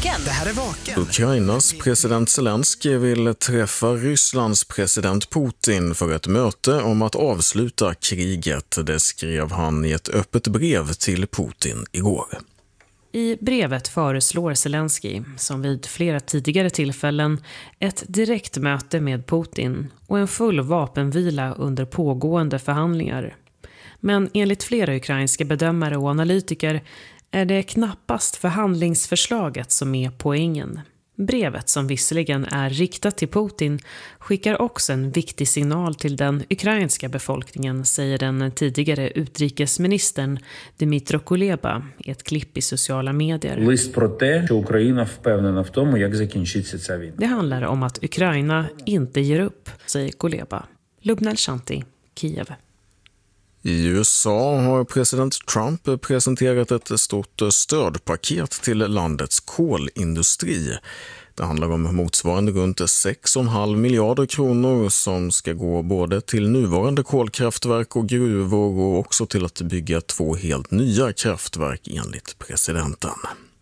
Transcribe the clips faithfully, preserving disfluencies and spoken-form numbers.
Vaken. Det här är Vaken. Ukrainas president Zelensky vill träffa Rysslands president Putin för ett möte om att avsluta kriget. Det skrev han i ett öppet brev till Putin igår. I brevet föreslår Zelensky, som vid flera tidigare tillfällen, ett direktmöte med Putin och en full vapenvila under pågående förhandlingar. Men enligt flera ukrainska bedömare och analytiker är det knappast förhandlingsförslaget som är poängen. Brevet, som visserligen är riktat till Putin, skickar också en viktig signal till den ukrainska befolkningen, säger den tidigare utrikesministern Dmytro Kuleba i ett klipp i sociala medier. Det handlar om att Ukraina inte ger upp, säger Kuleba. Lubna Shanti, Kiev. I U S A har president Trump presenterat ett stort stödpaket till landets kolindustri. Det handlar om motsvarande runt sex komma fem miljarder kronor som ska gå både till nuvarande kolkraftverk och gruvor och också till att bygga två helt nya kraftverk enligt presidenten.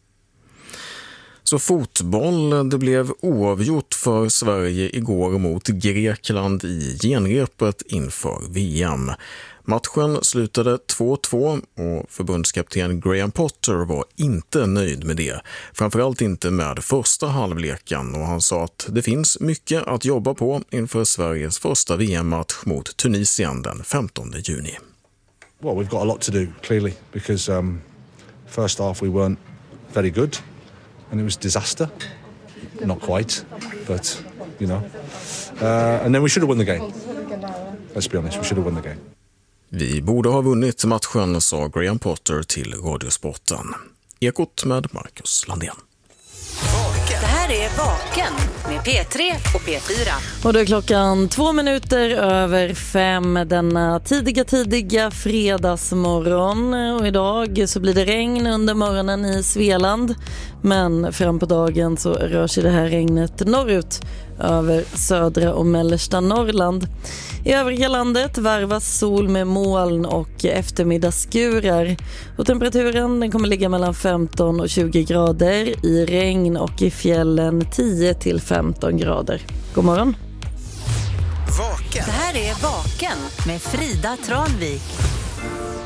Så fotboll, det blev oavgjort för Sverige igår mot Grekland i genrepet inför V M. Matchen slutade två två och förbundskapten Graham Potter var inte nöjd med det. Framförallt inte med första halvleken, och han sa att det finns mycket att jobba på inför Sveriges första V M-match mot Tunisien den femtonde juni. Well, we've got a lot to do, clearly, because um, first half we weren't very good and it was disaster. Not quite, but, you know. Uh, and then we should have won the game. Let's be honest, we should have won the game. Vi borde ha vunnit matchen, sa Graham Potter till Radiosporten. Ekot med Marcus Landén. Det här är Vaken med P tre och P fyra. Och då är klockan två minuter över fem denna tidiga, tidiga fredagsmorgon. Och idag så blir det regn under morgonen i Svealand. Men fram på dagen så rör sig det här regnet norrut över södra och mellersta Norrland. I övriga landet varvas sol med moln och eftermiddagsskurar. Och temperaturen den kommer ligga mellan femton och tjugo grader, i regn och i fjällen tio till femton grader. God morgon. Vaken. Det här är Vaken med Frida Tranvik.